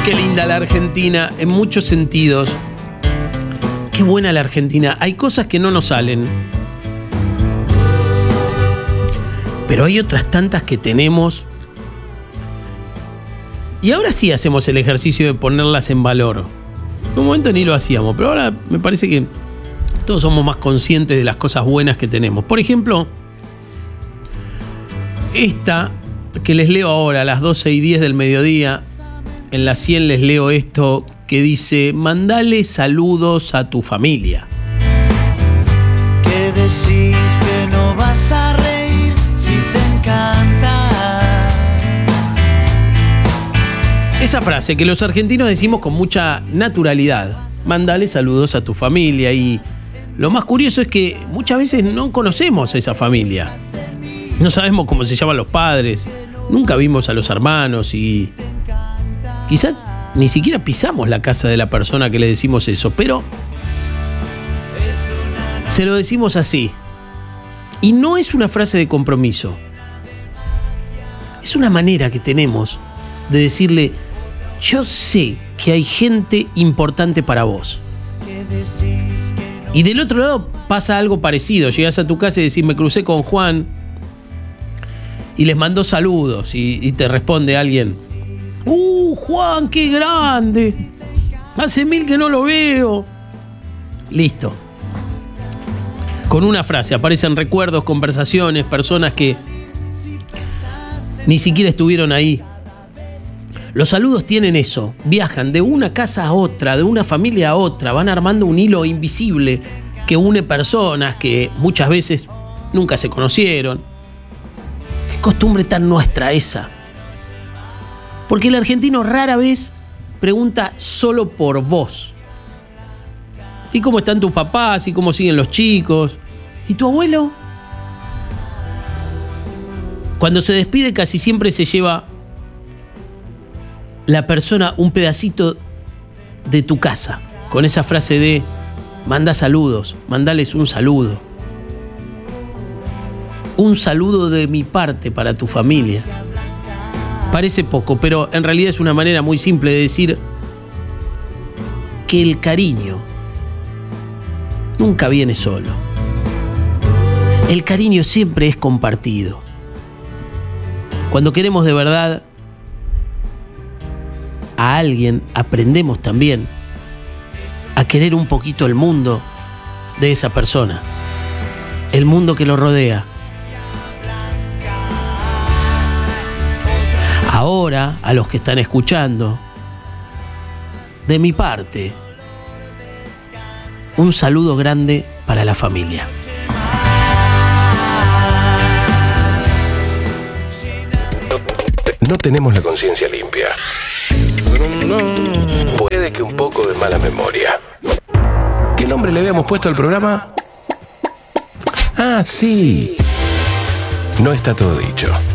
Qué linda la Argentina, en muchos sentidos. Qué buena la Argentina. Hay cosas que no nos salen, pero hay otras tantas que tenemos. Y ahora sí hacemos el ejercicio de ponerlas en valor. En un momento ni lo hacíamos, pero ahora me parece que todos somos más conscientes de las cosas buenas que tenemos. Por ejemplo, esta que les leo ahora a las 12:10 del mediodía, en la 100 les leo esto que dice: mandale saludos a tu familia. ¿Qué decís que no vas a reír si te encanta? Esa frase que los argentinos decimos con mucha naturalidad: mandale saludos a tu familia. Y lo más curioso es que muchas veces no conocemos a esa familia. No sabemos cómo se llaman los padres, nunca vimos a los hermanos y quizás ni siquiera pisamos la casa de la persona que le decimos eso, pero se lo decimos así. Y no es una frase de compromiso. Es una manera que tenemos de decirle: yo sé que hay gente importante para vos. Y del otro lado pasa algo parecido. Llegás a tu casa y decís: me crucé con Juan y les mandó saludos. Y te responde alguien: Juan, qué grande. Hace 1000 que no lo veo. Listo. Con una frase aparecen recuerdos, conversaciones, personas que ni siquiera estuvieron ahí. Los saludos tienen eso, viajan de una casa a otra, de una familia a otra, van armando un hilo invisible que une personas que muchas veces nunca se conocieron. Qué costumbre tan nuestra esa. Porque el argentino rara vez pregunta solo por vos. ¿Y cómo están tus papás? ¿Y cómo siguen los chicos? ¿Y tu abuelo? Cuando se despide casi siempre se lleva la persona un pedacito de tu casa, con esa frase de: manda saludos, mandales un saludo. Un saludo de mi parte para tu familia. Parece poco, pero en realidad es una manera muy simple de decir que el cariño nunca viene solo. El cariño siempre es compartido. Cuando queremos de verdad a alguien, aprendemos también a querer un poquito el mundo de esa persona, el mundo que lo rodea. Ahora, a los que están escuchando, de mi parte, un saludo grande para la familia. No tenemos la conciencia limpia. Puede que un poco de mala memoria. ¿Qué nombre le habíamos puesto al programa? Ah, sí. No está todo dicho.